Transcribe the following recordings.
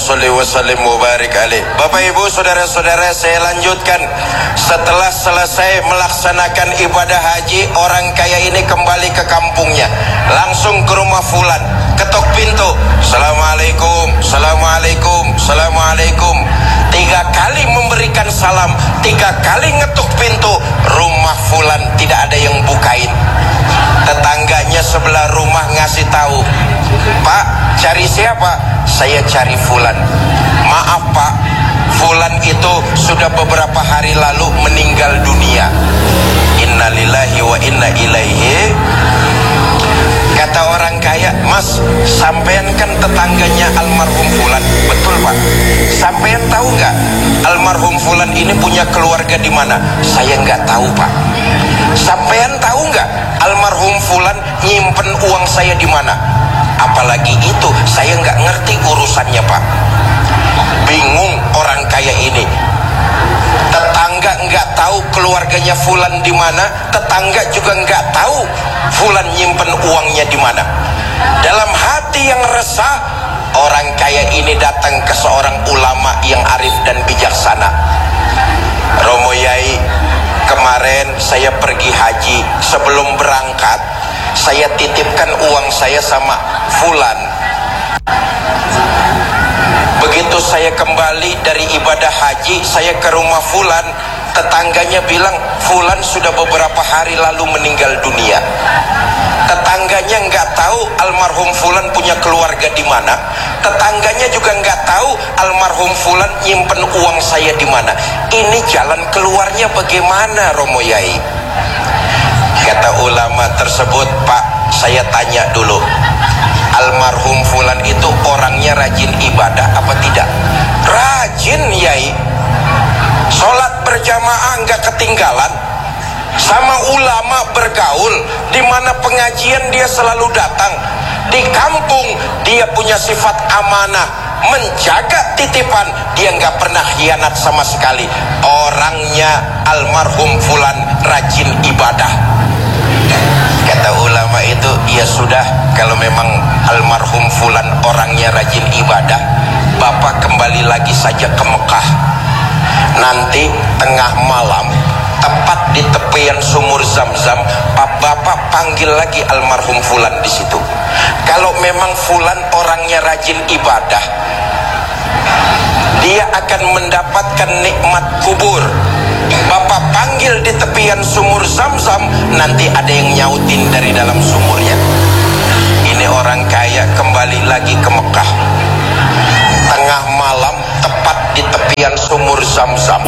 sholli wa sallim wa barik alaih. Bapak Ibu, saudara-saudara, saya lanjutkan. Setelah selesai melaksanakan ibadah haji, orang kaya ini kembali ke kampungnya, langsung ke rumah fulan, ketok pintu, assalamualaikum, assalamualaikum, assalamualaikum. 3 kali memberikan salam, 3 kali ngetuk pintu, rumah fulan tidak ada yang bukain. Tetangganya sebelah rumah ngasih tahu, Pak, cari siapa? Saya cari fulan. Maaf Pak, fulan itu sudah beberapa hari lalu meninggal dunia. Innalillahi wa inna ilaihi. Kata orang kaya, Mas, sampean kan tetangganya almarhum fulan. Betul Pak. Sampean tahu nggak almarhum fulan ini punya keluarga di mana? Saya nggak tahu Pak. Sampean tahu nggak almarhum fulan nyimpen uang saya di mana? Apalagi itu, saya nggak ngerti urusannya Pak. Bingung orang kaya ini. Tetangga nggak tahu keluarganya fulan di mana, tetangga juga nggak tahu fulan nyimpen uangnya di mana. Dalam hati yang resah, orang kaya ini datang ke seorang ulama yang arif dan bijaksana. Romo Yai, kemarin saya pergi haji, sebelum berangkat saya titipkan uang saya sama fulan. Begitu saya kembali dari ibadah haji, saya ke rumah fulan, tetangganya bilang fulan sudah beberapa hari lalu meninggal dunia. Tetangganya nggak tahu almarhum fulan punya keluarga di mana. Tetangganya juga nggak tahu almarhum fulan nyimpen uang saya di mana. Ini jalan keluarnya bagaimana, Romo Yai? Kata ulama tersebut, Pak, saya tanya dulu, almarhum fulan itu orangnya rajin ibadah apa tidak? Rajin Yai. Sholat berjamaah nggak ketinggalan, sama ulama bergaul, di mana pengajian dia selalu datang. Di kampung dia punya sifat amanah, menjaga titipan, dia nggak pernah khianat sama sekali. Orangnya almarhum fulan rajin ibadah. Kata ulama itu, ya sudah, kalau memang almarhum fulan orangnya rajin ibadah, Bapak kembali lagi saja ke Mekah. Nanti tengah malam, tepat di tepian sumur Zam-Zam, Bapak panggil lagi almarhum fulan di situ. Kalau memang fulan orangnya rajin ibadah, dia akan mendapatkan nikmat kubur. Bapak panggil di tepian sumur Zam-Zam, nanti ada yang nyautin dari dalam sumurnya. Ini orang kaya kembali lagi ke Mekah. Tengah malam, tepat di tepian sumur Zam-Zam.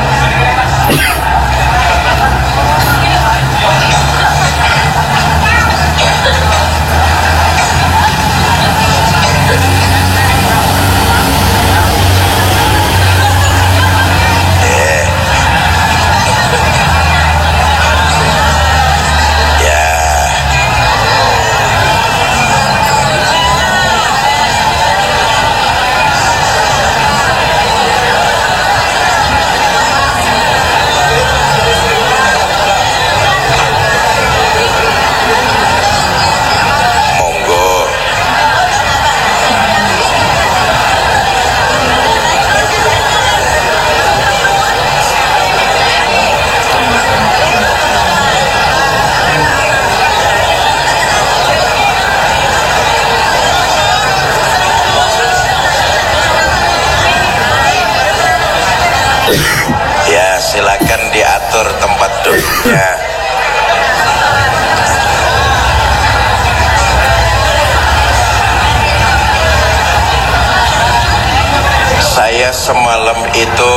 Ya, silakan diatur tempat duduknya. Saya semalam itu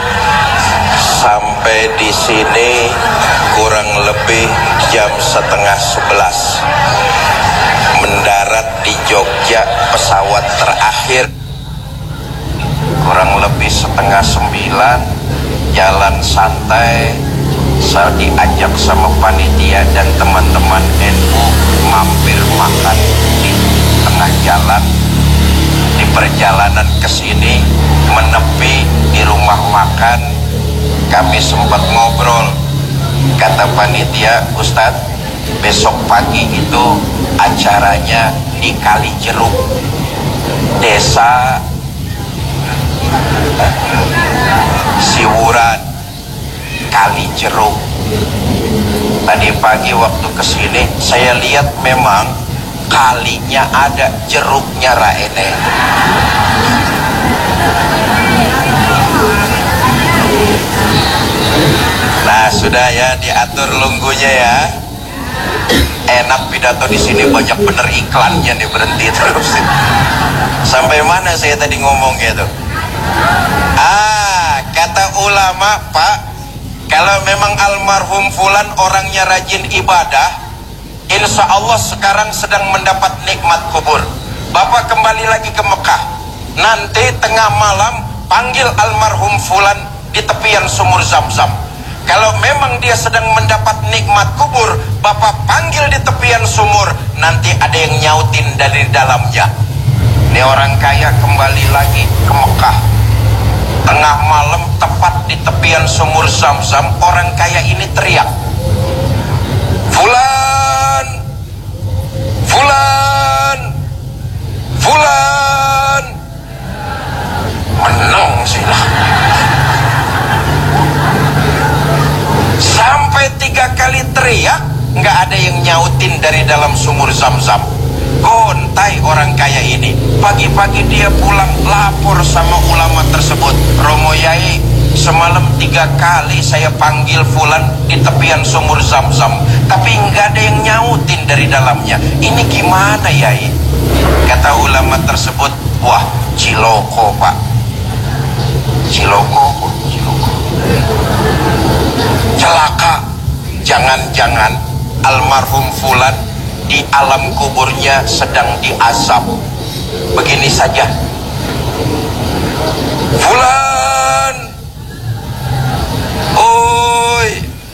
sampai di sini kurang lebih jam 10:30. Mendarat di Jogja pesawat terakhir kurang lebih 8:30. Jalan santai, saya diajak sama panitia dan teman-teman NU mampir makan di tengah jalan. Di perjalanan ke sini menepi di rumah makan, kami sempat ngobrol. Kata panitia, Ustadz, besok pagi itu acaranya di Kalijeruk, desa Siwuran, Kali Jeruk. Tadi pagi waktu kesini saya lihat memang kalinya ada, jeruknya raene. Nah sudah ya, diatur lunggunya ya. Enak pidato di sini, banyak bener iklannya nih, berhenti terus. Sampai mana saya tadi ngomong gitu? Kata ulama, Pak, kalau memang almarhum fulan orangnya rajin ibadah, insya Allah sekarang sedang mendapat nikmat kubur. Bapak kembali lagi ke Mekah, nanti tengah malam panggil almarhum fulan di tepian sumur Zam-Zam. Kalau memang dia sedang mendapat nikmat kubur, Bapak panggil di tepian sumur, nanti ada yang nyautin dari dalamnya. Ini orang kaya kembali lagi ke Mekah, tengah malam tepat di tepian sumur Zam-Zam, orang kaya ini teriak, "Fulan, Fulan, Fulan." Menang sila. Sampai 3 kali teriak, nggak ada yang nyautin dari dalam sumur Zam-Zam. Gontai orang kaya ini. Pagi-pagi dia pulang lapor sama ulama tersebut, "Romo Yai, semalam 3 kali saya panggil fulan di tepian sumur Zam-Zam, tapi nggak ada yang nyautin dari dalamnya. Ini gimana Yai?" Kata ulama tersebut, "Wah, ciloko Pak. Ciloko. Celaka. Jangan-jangan almarhum fulan di alam kuburnya sedang diazab. Begini saja, Fulan, oi,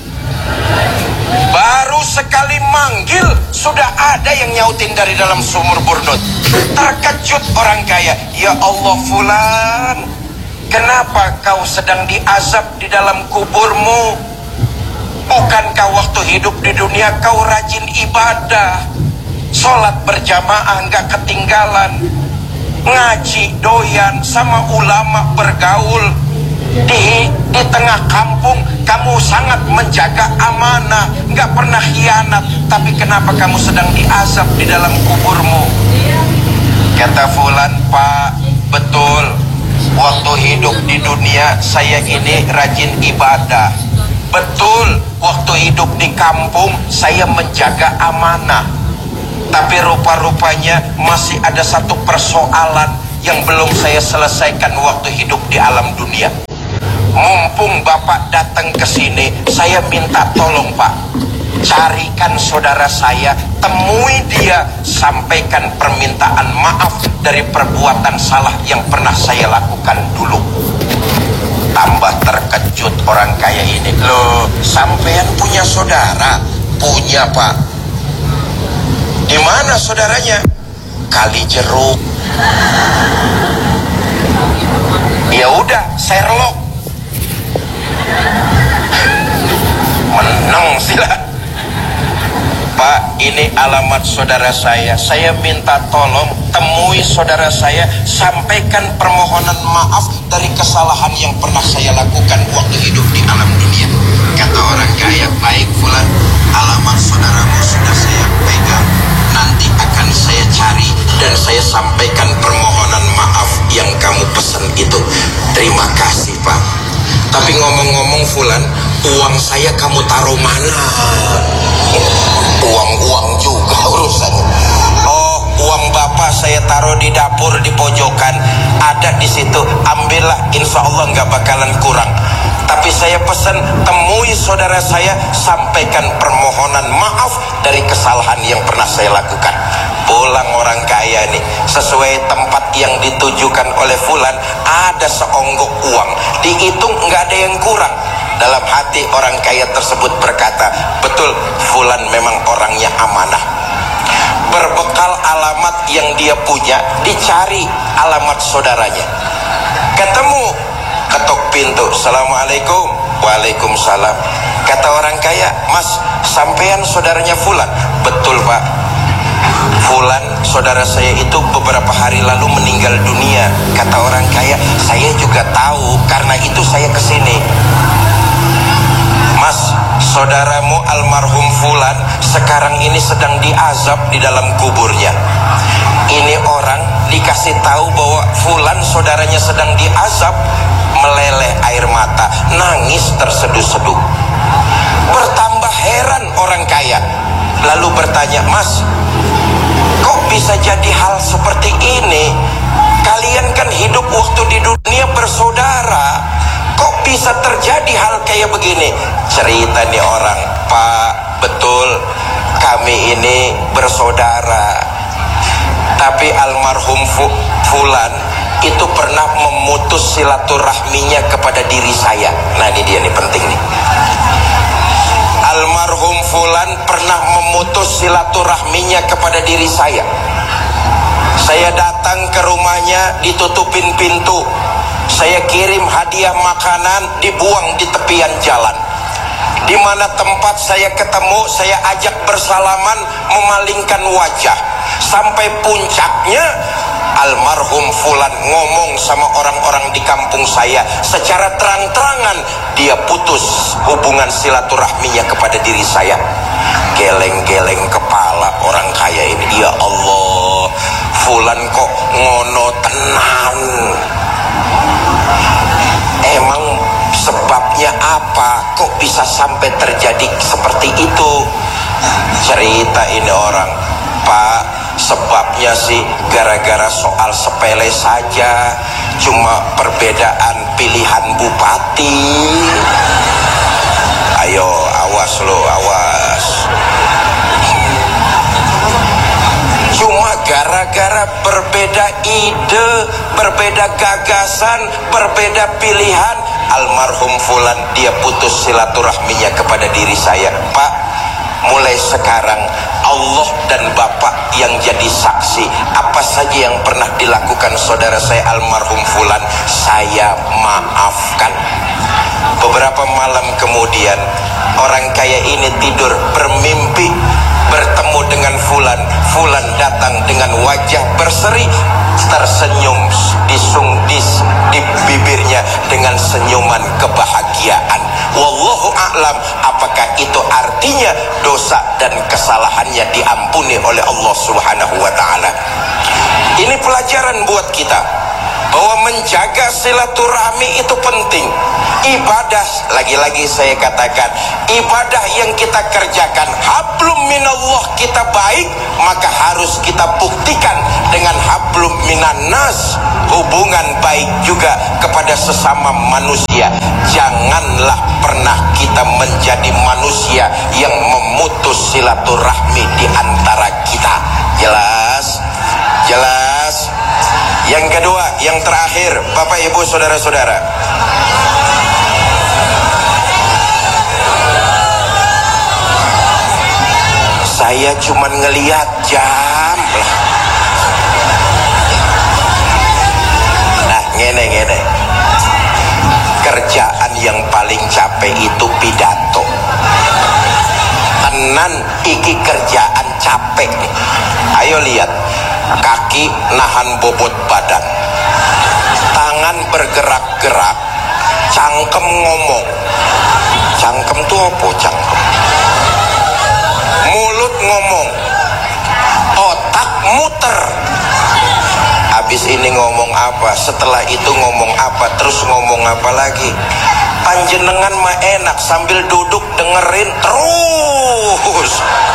baru sekali manggil sudah ada yang nyautin dari dalam sumur burnut." Terkejut orang kaya, "Ya Allah Fulan, kenapa kau sedang diazab di dalam kuburmu? Bukankah waktu hidup di dunia kau rajin ibadah, sholat berjamaah nggak ketinggalan, ngaji doyan, sama ulama bergaul, di tengah kampung kamu sangat menjaga amanah, nggak pernah khianat, tapi kenapa kamu sedang diazab di dalam kuburmu?" Kata fulan, "Pak, betul, waktu hidup di dunia saya ini rajin ibadah. Betul, waktu hidup di kampung saya menjaga amanah. Tapi rupa-rupanya masih ada satu persoalan yang belum saya selesaikan waktu hidup di alam dunia. Mumpung Bapak datang ke sini, saya minta tolong Pak, carikan saudara saya, temui dia, sampaikan permintaan maaf dari perbuatan salah yang pernah saya lakukan dulu." Tambah terkejut orang kaya ini, "Loh, sampean punya saudara?" "Punya Pak." "Di mana saudaranya?" "Kali Jeruk." "Ya udah, Sherlock." Menang sila. "Pak, ini alamat saudara saya minta tolong temui saudara saya, sampaikan permohonan maaf dari kesalahan yang pernah saya lakukan waktu hidup di alam dunia." Kata orang kaya, "Baik Fulan, alamat saudaramu sudah saya pegang, nanti akan saya cari dan saya sampaikan permohonan maaf yang kamu pesan itu. Terima kasih Pak. Tapi ngomong-ngomong Fulan, uang saya kamu taruh mana?" Uang juga urusannya. "Oh, uang Bapak saya taruh di dapur di pojokan, ada di situ, ambillah, insya Allah nggak bakalan kurang. Tapi saya pesan temui saudara saya, sampaikan permohonan maaf dari kesalahan yang pernah saya lakukan." Pulang orang kaya nih, sesuai tempat yang ditujukan oleh fulan, ada seonggok uang, dihitung nggak ada yang kurang. Dalam hati orang kaya tersebut berkata, "Betul, fulan memang orangnya amanah." Berbekal alamat yang dia punya, dicari alamat saudaranya. Ketemu, ketok pintu, "Assalamualaikum." "Waalaikumsalam." Kata orang kaya, "Mas, sampean saudaranya fulan?" "Betul Pak. Fulan, saudara saya itu beberapa hari lalu meninggal dunia." Kata orang kaya, Saya juga tahu, karena itu saya kesini. Mas, saudaramu almarhum Fulan sekarang ini sedang diazab di dalam kuburnya. Ini orang dikasih tahu bahwa Fulan saudaranya sedang diazab, meleleh air mata, nangis terseduh-seduh. Bertambah heran orang kaya, lalu bertanya, Mas, kok bisa jadi hal seperti ini? Kalian kan hidup waktu di dunia bersaudara, kok bisa terjadi hal kayak begini? Cerita nih orang, Pak, betul, kami ini bersaudara, tapi almarhum Fulan itu pernah memutus silaturahminya kepada diri saya. Nah ini dia nih, penting nih. Almarhum Fulan pernah memutus silaturahminya kepada diri saya. Saya datang ke rumahnya, ditutupin pintu. Saya kirim hadiah makanan, dibuang di tepian jalan. Di mana tempat saya ketemu, saya ajak bersalaman, memalingkan wajah. Sampai puncaknya, almarhum Fulan ngomong sama orang-orang di kampung saya secara terang-terangan, dia putus hubungan silaturahminya kepada diri saya. Geleng-geleng kepala orang kaya ini. Ya Allah, Fulan kok ngono tenan. Emang sebabnya apa? Kok bisa sampai terjadi seperti itu? Cerita ini orang, Pak, sebabnya sih gara-gara soal sepele saja, cuma perbedaan pilihan bupati. Ayo, awas lo, awas. Cuma gara-gara berbeda ide, berbeda gagasan, berbeda pilihan, almarhum Fulan dia putus silaturahminya kepada diri saya. Pak, mulai sekarang Allah dan Bapak yang jadi saksi, apa saja yang pernah dilakukan saudara saya almarhum Fulan, saya maafkan. Beberapa malam kemudian, orang kaya ini tidur bermimpi bertemu dengan Fulan. Fulan datang dengan wajah berseri, tersenyum di bibirnya dengan senyuman kebahagiaan. Wallahu a'lam, apakah itu artinya dosa dan kesalahannya diampuni oleh Allah Subhanahu wa ta'ala. Ini pelajaran buat kita bahwa menjaga silaturahmi itu penting. Ibadah, lagi-lagi saya katakan, ibadah yang kita kerjakan hablum minallah kita baik, maka harus kita buktikan dengan hablum minannas, hubungan baik juga kepada sesama manusia. Janganlah pernah kita menjadi manusia yang memutus silaturahmi di antara kita. Jelas? Jelas? Yang kedua, yang terakhir, Bapak Ibu saudara-saudara, saya cuma ngelihat jam. Nah, ngene. Kerjaan yang paling capek itu pidato. Tenan iki kerjaan capek. Ayo lihat, kaki nahan bobot badan, tangan bergerak-gerak, cangkem ngomong. Cangkem tuh apa cangkem? Mulut ngomong, otak muter. Habis ini ngomong apa, setelah itu ngomong apa, terus ngomong apa lagi. Panjenengan mah enak sambil duduk dengerin terus.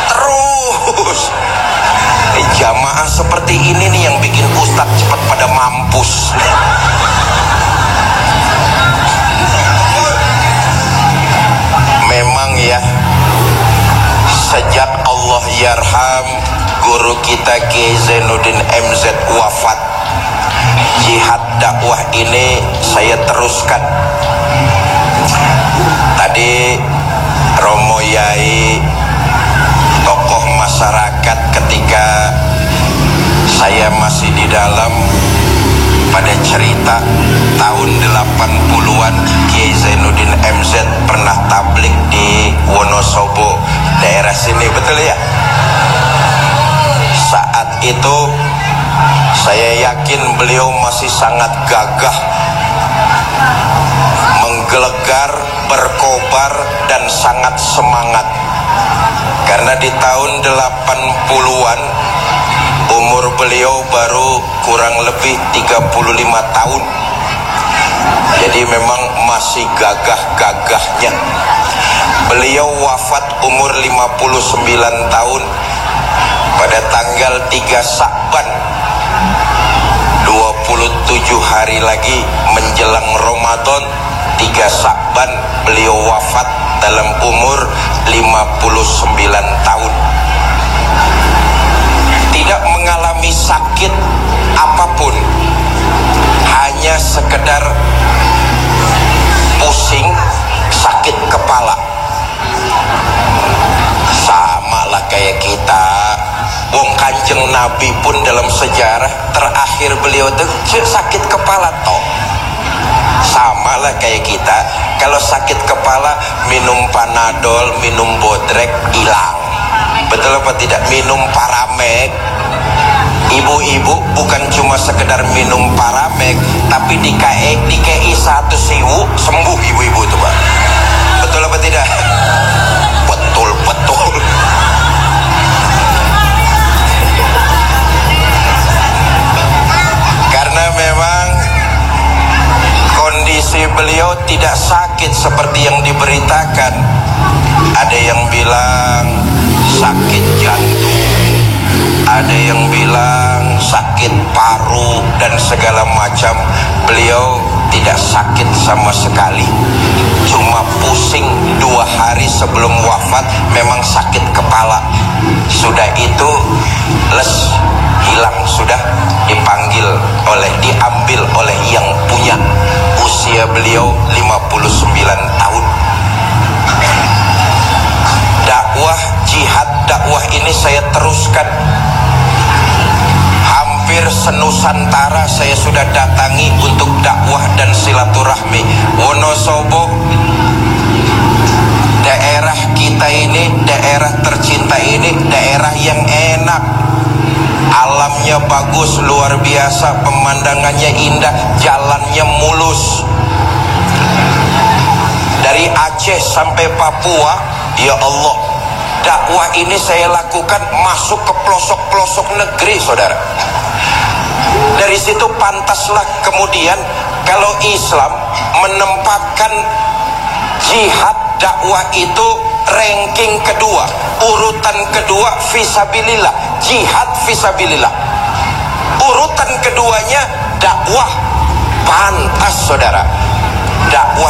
Jamaah seperti ini nih yang bikin ustadz cepat pada mampus. Memang ya, sejak Allah yarham guru kita Kiai Zainuddin MZ wafat, jihad dakwah ini saya teruskan. Tadi Romo Yai, tokoh masyarakat ketika saya masih di dalam, pada cerita tahun 80-an Kiai Zainuddin MZ pernah tablik di Wonosobo, daerah sini, betul ya? Saat itu saya yakin beliau masih sangat gagah legar, berkobar, dan sangat semangat. Karena di tahun 80-an umur beliau baru kurang lebih 35 tahun. Jadi memang masih gagah-gagahnya. Beliau wafat umur 59 tahun pada tanggal 3 Sya'ban, 27 hari lagi menjelang Ramadan. 3 Sya'ban beliau wafat dalam umur 59 tahun. Tidak mengalami sakit apapun, hanya sekedar pusing, sakit kepala. Sama lah kayak kita. Wong Kanjeng Nabi pun dalam sejarah terakhir beliau tuh sakit kepala toh. Sama lah kayak kita. Kalau sakit kepala minum Panadol, minum Bodrek, hilang. Betul apa tidak? Minum Paramek. Ibu-ibu bukan cuma sekedar minum Paramek, tapi dikei 1 siwu sembuh ibu-ibu tuh, Pak. Betul apa tidak? Betul. Karena memang kondisi beliau tidak sakit seperti yang diberitakan. Ada yang bilang sakit jantung, ada yang bilang sakit paru dan segala macam. Beliau tidak sakit sama sekali, cuma pusing 2 hari sebelum wafat, memang sakit kepala. Sudah itu hilang, sudah diambil oleh yang punya. Usia beliau 59 tahun. Jihad dakwah ini saya teruskan. Hampir senusantara saya sudah datangi untuk dakwah dan silaturahmi. Wonosobo, daerah kita ini, daerah tercinta ini, daerah yang enak. Alamnya bagus, luar biasa, pemandangannya indah, jalannya mulus. Dari Aceh sampai Papua, ya Allah, dakwah ini saya lakukan masuk ke pelosok-pelosok negeri, saudara. Dari situ pantaslah kemudian kalau Islam menempatkan jihad dakwah itu ranking kedua, urutan kedua fisabilillah, jihad fisabilillah. Urutan keduanya dakwah, pantas saudara.